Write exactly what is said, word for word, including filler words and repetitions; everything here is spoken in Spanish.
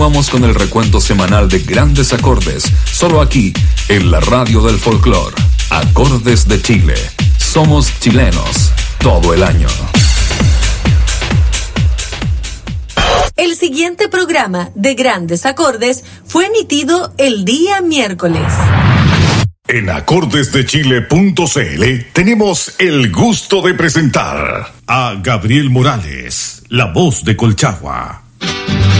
Vamos con el recuento semanal de grandes acordes, solo aquí, en la radio del folclore. Acordes de Chile. Somos chilenos todo el año. El siguiente programa de Grandes Acordes fue emitido el día miércoles. En acordes de chile punto c l tenemos el gusto de presentar a Gabriel Morales, la voz de Colchagua.